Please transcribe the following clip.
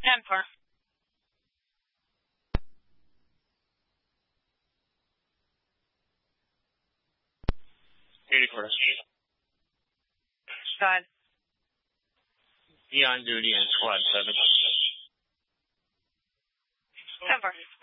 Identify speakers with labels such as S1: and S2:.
S1: 10-4.
S2: 84.
S1: Go ahead.
S2: Be on duty in squad 7.
S1: 10-4.